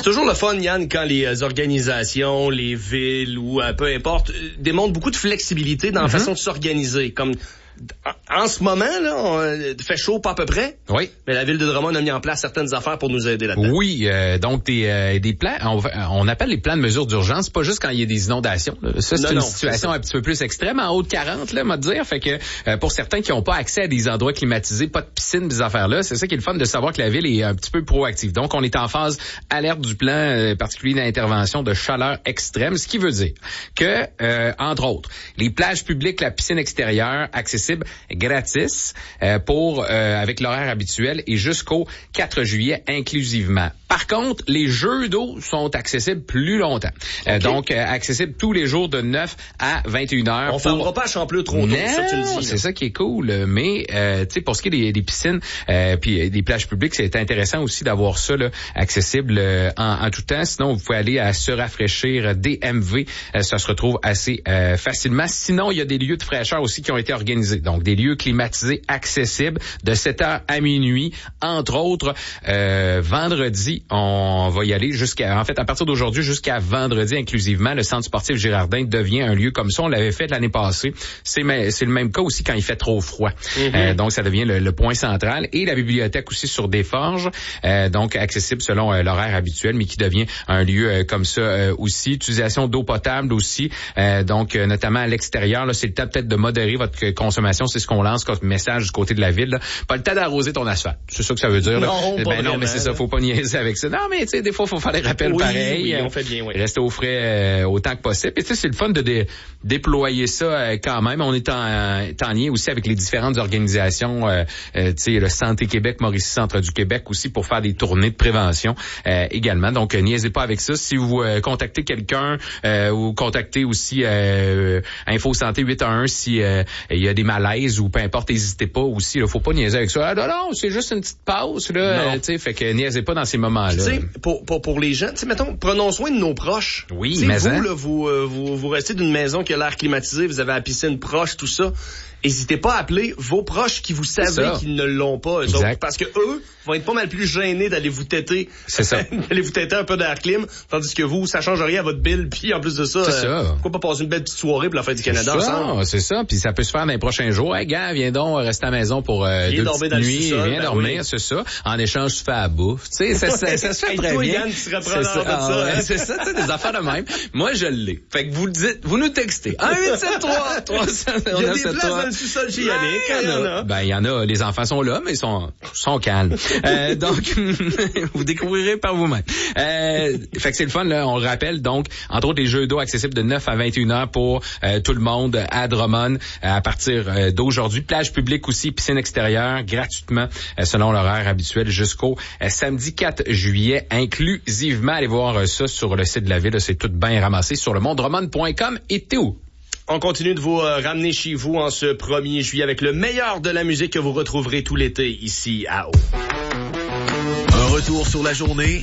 toujours le fun, Yann, quand les organisations, les villes ou peu importe, démontrent beaucoup de flexibilité dans la façon de s'organiser. Comme en ce moment, là, il fait chaud pas à peu près. Oui. Mais la ville de Drummond a mis en place certaines affaires pour nous aider là-dedans. Oui, donc des plans, on appelle les plans de mesure d'urgence, pas juste quand il y a des inondations. Là. Ça, c'est une situation un petit peu plus extrême, en haut de 40, là, m'a dire. Fait que pour certains qui n'ont pas accès à des endroits climatisés, pas de piscine, des affaires-là, c'est ça qui est le fun de savoir que la ville est un petit peu proactive. Donc, on est en phase alerte du plan particulier d'intervention de chaleur extrême, ce qui veut dire que, entre autres, les plages publiques, la piscine extérieure, accessible gratis pour avec l'horaire habituel et jusqu'au 4 juillet inclusivement. Par contre, les jeux d'eau sont accessibles plus longtemps. Donc, accessibles tous les jours de 9 à 21 heures. On ne fermera pas à Champloo trop tôt, ça tu le dis. C'est ça qui est cool. Mais, tu sais, pour ce qui est des piscines puis des plages publiques, c'est intéressant aussi d'avoir ça là, accessible en tout temps. Sinon, vous pouvez aller à se rafraîchir DMV. Ça se retrouve assez facilement. Sinon, il y a des lieux de fraîcheur aussi qui ont été organisés. Donc, des lieux climatisés accessibles de 7h à minuit. Entre autres, vendredi, on va y aller à partir d'aujourd'hui jusqu'à vendredi inclusivement. Le centre sportif Girardin devient un lieu comme ça. On l'avait fait l'année passée. C'est le même cas aussi quand il fait trop froid. Donc, ça devient le point central. Et la bibliothèque aussi sur Desforges, donc accessible selon l'horaire habituel, mais qui devient un lieu comme ça aussi. Utilisation d'eau potable aussi. Donc, notamment à l'extérieur, là, c'est le temps peut-être de modérer votre consommation. C'est ce qu'on lance comme message du côté de la ville. Là. Pas le temps d'arroser ton asphalte. C'est ça que ça veut dire. Là. Non, mais c'est ça. Faut pas niaiser avec ça. Non, mais tu sais, des fois, faut faire des rappels pareils. Oui, on fait bien, oui. Rester au frais autant que possible. Et tu sais, c'est le fun de déployer ça quand même. On est en lien aussi avec les différentes organisations. Tu sais, le Santé Québec, Mauricie Centre du Québec aussi pour faire des tournées de prévention également. Donc, niaisez pas avec ça. Si vous contactez quelqu'un ou contactez aussi Info Santé 811 si il y a des malaises ou peu importe, n'hésitez pas aussi. Là, faut pas niaiser avec ça. Ah, non, c'est juste une petite pause là. Tu sais, fait que niaisez pas dans ces moments-là. Tu sais, pour les gens, tu sais, mettons, prenons soin de nos proches. Oui, t'sais, mais vous, là, vous restez d'une maison qui a l'air climatisée, vous avez la piscine proche, tout ça. N'hésitez pas à appeler vos proches qui vous savez qu'ils ne l'ont pas, eux autres, parce que eux vont être pas mal plus gênés d'aller vous têter. C'est ça. d'aller vous têter un peu d'air clim, tandis que vous, ça change rien à votre bill, puis en plus de ça, pourquoi pas passer une belle petite soirée pour la fête du Canada ensemble? C'est ça, puis ça peut se faire dans les prochains jours. Hey, gars, viens donc rester à la maison pour deux petites nuits, viens dormir, c'est ça. En échange, tu fais la bouffe. Tu sais, ça se fait très bien. Yann, tu serais preneur de ça. C'est ça, tu sais, des affaires de même. Moi, je l'ai. Fait que vous le dites, vous nous textez. 1-873-300. Il y a des places dans le sous-sol chez Yannick. Il y en a. Les enfants sont là, mais ils sont calmes. Donc, vous découvrirez par vous-même. Fait que c'est le fun, là. On le rappelle, donc, entre autres, les jeux d'eau accessibles de 9 à 21 heures pour tout le monde à Drummond à partir d'aujourd'hui. Plage publique aussi, piscine extérieure, gratuitement, selon l'horaire habituel, jusqu'au samedi 4 juillet, inclusivement. Allez voir ça sur le site de la ville. C'est tout bien ramassé sur le mondedrummond.com et tout. On continue de vous ramener chez vous en ce 1er juillet avec le meilleur de la musique que vous retrouverez tout l'été ici à Haut. Un retour sur la journée